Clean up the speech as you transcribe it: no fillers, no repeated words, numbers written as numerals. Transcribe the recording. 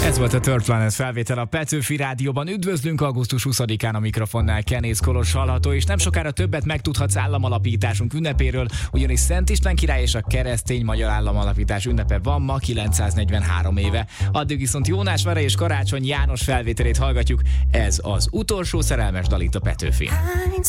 Ez volt a Third Planet felvétel a Petőfi Rádióban. Üdvözlünk, augusztus 20-án a mikrofonnál Kenész Kolos hallható, és nem sokára többet megtudhatsz államalapításunk ünnepéről, ugyanis Szent István király és a keresztény magyar államalapítás ünnepe van ma 943 éve. Addig viszont Jónás Vara és Karácsony János felvételét hallgatjuk. Ez az utolsó szerelmes dal itt a Petőfin.